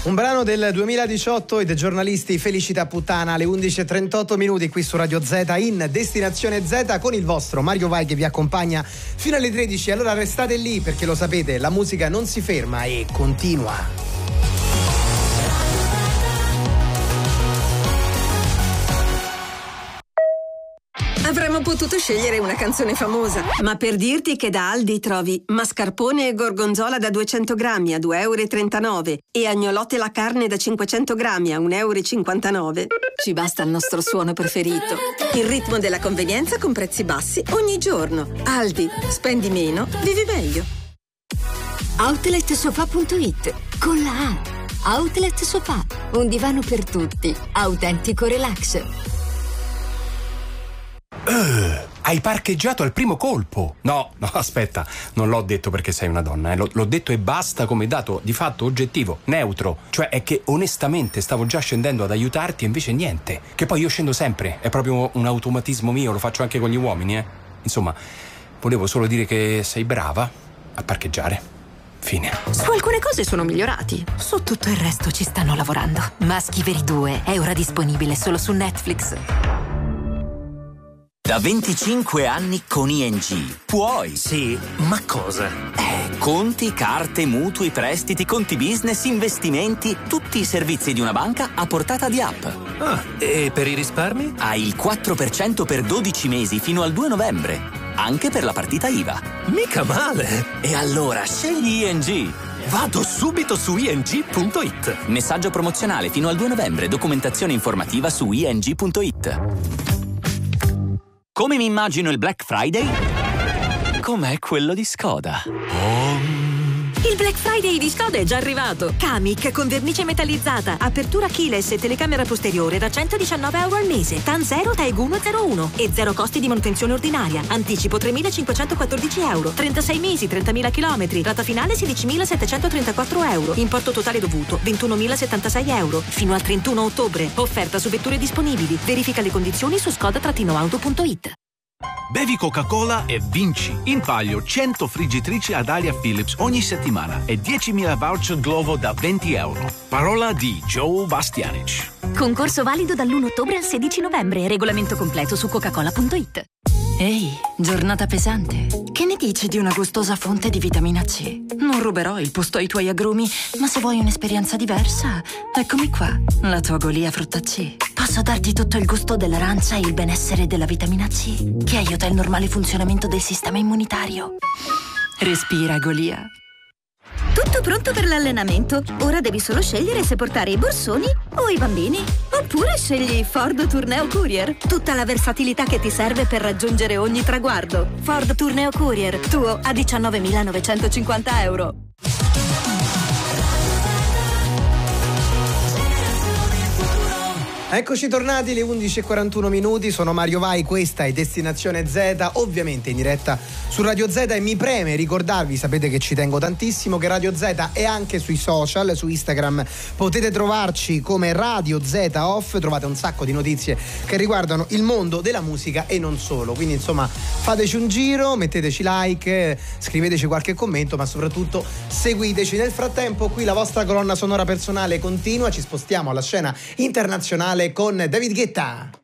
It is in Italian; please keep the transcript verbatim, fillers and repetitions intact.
Un brano del duemiladiciotto e dei giornalisti Felicità Puttana alle undici e trentotto minuti qui su Radio Z in Destinazione Z con il vostro Mario Vai che vi accompagna fino alle tredici. Allora restate lì perché lo sapete, la musica non si ferma e continua. Avremmo potuto scegliere una canzone famosa, ma per dirti che da Aldi trovi mascarpone e gorgonzola da duecento grammi a due e trentanove euro e agnolotte la carne da cinquecento grammi a un euro e cinquantanove, ci basta il nostro suono preferito. Il ritmo della convenienza con prezzi bassi ogni giorno. Aldi, spendi meno, vivi meglio. outlet sofa punto it con la A. Outlet Sofa, un divano per tutti, autentico relax. Uh, hai parcheggiato al primo colpo. No, no, aspetta, non l'ho detto perché sei una donna, eh. L'ho, l'ho detto e basta come dato di fatto oggettivo, neutro. Cioè è che onestamente stavo già scendendo ad aiutarti e invece niente. Che poi io scendo sempre, è proprio un automatismo mio, lo faccio anche con gli uomini, eh. Insomma, volevo solo dire che sei brava a parcheggiare. Fine. Su alcune cose sono migliorati, su tutto il resto ci stanno lavorando. Maschi Veri due è ora disponibile solo su Netflix. Da venticinque anni con I N G puoi. Sì, ma cosa? Eh, conti, carte, mutui, prestiti, conti business, investimenti, tutti i servizi di una banca a portata di app. Ah, e per i risparmi? Hai il quattro per cento per dodici mesi fino al due novembre, anche per la partita I V A. Mica male! E allora scegli I N G. Vado subito su i n g punto it. Messaggio promozionale fino al due novembre, documentazione informativa su i n g punto it. Come mi immagino il Black Friday? Com'è quello di Skoda. Il Black Friday di Skoda è già arrivato. Kamiq con vernice metallizzata, apertura keyless e telecamera posteriore da centodiciannove euro al mese, T A N zero, T A E G uno zero uno e zero costi di manutenzione ordinaria. Anticipo tremilacinquecentoquattordici euro, trentasei mesi, trentamila chilometri, rata finale sedicimilasettecentotrentaquattro euro, importo totale dovuto ventunomilasettantasei euro, fino al trentuno ottobre. Offerta su vetture disponibili. Verifica le condizioni su skoda auto punto it. Bevi Coca-Cola e vinci in palio cento friggitrici ad aria Philips ogni settimana e diecimila voucher Glovo da venti euro. Parola di Joe Bastianic. Concorso valido dall'primo ottobre al sedici novembre. Regolamento completo su coca cola punto it. Ehi, giornata pesante. Che ne dici di una gustosa fonte di vitamina C? Non ruberò il posto ai tuoi agrumi, ma se vuoi un'esperienza diversa, eccomi qua, la tua Golia frutta C. Posso darti tutto il gusto dell'arancia e il benessere della vitamina C, che aiuta il normale funzionamento del sistema immunitario. Respira, Golia. Tutto pronto per l'allenamento. Ora devi solo scegliere se portare i borsoni o i bambini. Oppure scegli Ford Tourneo Courier. Tutta la versatilità che ti serve per raggiungere ogni traguardo. Ford Tourneo Courier, tuo a diciannovemilanovecentocinquanta euro. Eccoci tornati, le undici e quarantuno minuti, sono Mario Vai, questa è Destinazione Z, ovviamente in diretta su Radio Z e mi preme ricordarvi, sapete che ci tengo tantissimo, che Radio Z è anche sui social, su Instagram potete trovarci come Radio Z Off, trovate un sacco di notizie che riguardano il mondo della musica e non solo, quindi insomma fateci un giro, metteteci like, scriveteci qualche commento, ma soprattutto seguiteci. Nel frattempo qui la vostra colonna sonora personale continua, ci spostiamo alla scena internazionale con David Guetta.